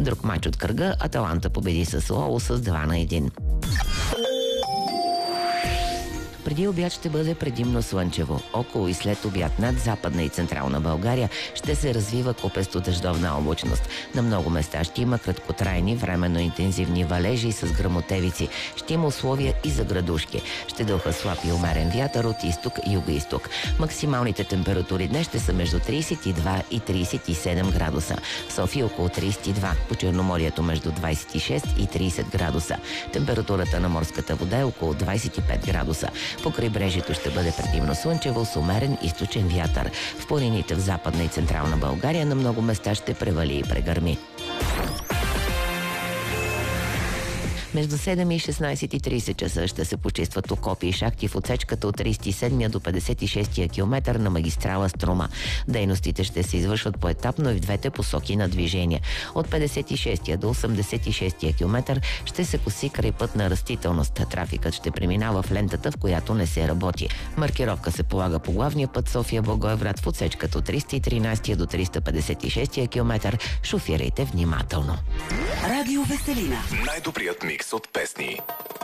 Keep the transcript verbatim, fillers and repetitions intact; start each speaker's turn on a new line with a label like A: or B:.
A: Друг мач от кръга, Аталанта победи с Лоло с два на един. Преди обяд ще бъде предимно слънчево. Около и след обяд над Западна и Централна България ще се развива купесто дъждовна облачност. На много места ще има краткотрайни, временно интензивни валежи с гръмотевици. Ще има условия и за градушки. Ще духа слаб и умерен вятър от изток и юго-изток. Максималните температури днес ще са между трийсет и два и трийсет и седем градуса. В София около трийсет и два, по Черноморието между двайсет и шест и трийсет градуса. Температурата на морската вода е около двайсет и пет градуса. По крайбрежието ще бъде предимно слънчево с умерен източен вятър. В планините в Западна и Централна България на много места ще превали и прегърми. Между седем и шестнайсет и трийсет часа ще се почистват окопи и шахти в отсечката от трийсет и седми до петдесет и шести километър на магистрала Струма. Дейностите ще се извършват поетапно и в двете посоки на движение. От петдесет и шести до осемдесет и шести километър ще се коси крайпътна растителност. Трафикът ще преминава в лентата, в която не се работи. Маркировка се полага по главния път София-Благоевград в отсечката от триста и тринайсети до триста петдесет и шести километър. Шофирайте внимателно.
B: Радио Веселина.
C: Най-добрият микс от песни.